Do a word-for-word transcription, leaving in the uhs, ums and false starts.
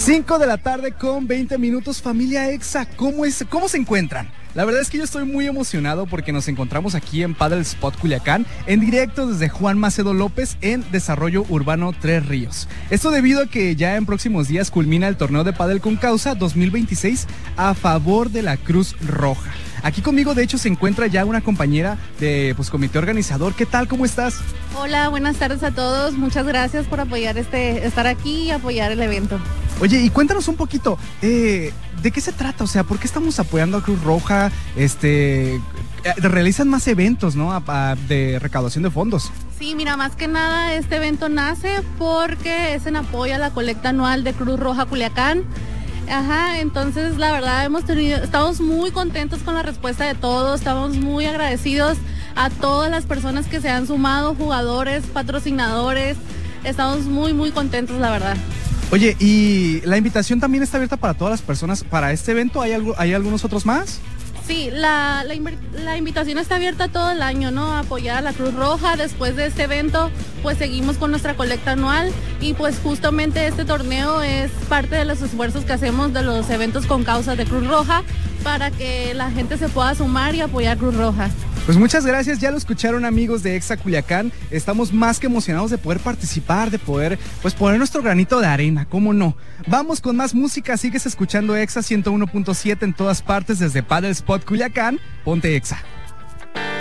cinco de la tarde con veinte minutos, familia Exa, ¿cómo es? ¿Cómo se encuentran? La verdad es que yo estoy muy emocionado porque nos encontramos aquí en Padel Spot Culiacán, en directo desde Juan Macedo López en Desarrollo Urbano Tres Ríos. Esto debido a que ya en próximos días culmina el torneo de Padel con Causa dos mil veintiséis a favor de la Cruz Roja. Aquí conmigo de hecho se encuentra ya una compañera de pues comité organizador. ¿Qué tal? ¿Cómo estás? Hola, buenas tardes a todos. Muchas gracias por apoyar este, estar aquí y apoyar el evento. Oye, y cuéntanos un poquito, eh, ¿de qué se trata? O sea, ¿por qué estamos apoyando a Cruz Roja? Este, realizan más eventos, ¿no? A, a, de recaudación de fondos. Sí, mira, más que nada este evento nace porque es en apoyo a la colecta anual de Cruz Roja Culiacán. Ajá, entonces la verdad hemos tenido, estamos muy contentos con la respuesta de todos, estamos muy agradecidos a todas las personas que se han sumado, jugadores, patrocinadores, estamos muy muy contentos, la verdad. Oye, ¿y la invitación también está abierta para todas las personas para este evento? ¿Hay algo, hay algunos otros más? Sí, la, la, la invitación está abierta todo el año, ¿no? A apoyar a la Cruz Roja. Después de este evento, pues seguimos con nuestra colecta anual y pues justamente este torneo es parte de los esfuerzos que hacemos de los eventos con causa de Cruz Roja para que la gente se pueda sumar y apoyar Cruz Roja. Pues muchas gracias, ya lo escucharon amigos de Exa Culiacán, estamos más que emocionados de poder participar, de poder pues poner nuestro granito de arena, ¿cómo no? Vamos con más música, sigues escuchando Exa ciento uno punto siete en todas partes desde Padel Spot Culiacán, ponte Exa.